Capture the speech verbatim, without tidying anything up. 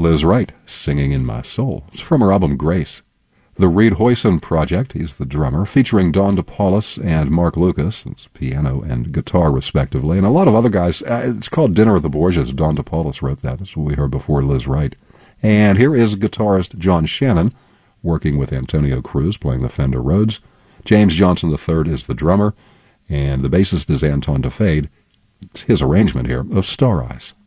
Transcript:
Liz Wright, Singing in My Soul. It's from her album Grace. The Reed Hoyson Project, he's the drummer, featuring Don DePaulis and Mark Lucas. It's piano and guitar, respectively. And a lot of other guys. Uh, it's called Dinner of the Borgias. Don DePaulis wrote that. That's what we heard before Liz Wright. And here is guitarist John Shannon, working with Antonio Cruz, playing the Fender Rhodes. James Johnson the third is the drummer. And the bassist is Anton DeFade. It's his arrangement here of Star Eyes.